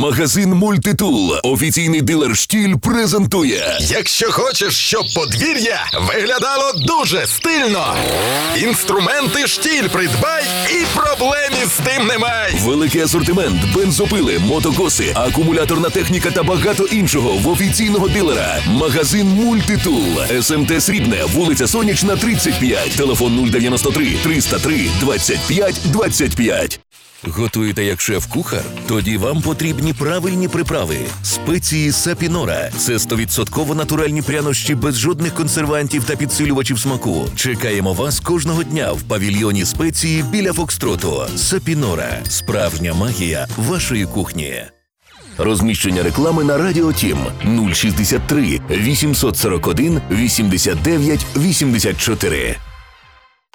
Магазин «Мультитул», офіційний дилер «Штіль» презентує. Якщо хочеш, щоб подвір'я виглядало дуже стильно, інструменти «Штіль» придбай і проблем із тим немає. Великий асортимент, бензопили, мотокоси, акумуляторна техніка та багато іншого в офіційного дилера. Магазин «Мультитул». СМТ Срібне, вулиця Сонячна, 35. Телефон 093 303 25 25. Готуєте як шеф-кухар? Тоді вам потрібні правильні приправи. Спеції Сапінора – це 100% натуральні прянощі без жодних консервантів та підсилювачів смаку. Чекаємо вас кожного дня в павільйоні спеції біля Фокстроту. Сапінора – справжня магія вашої кухні. Розміщення реклами на Радіо Тім 063 841 89 84.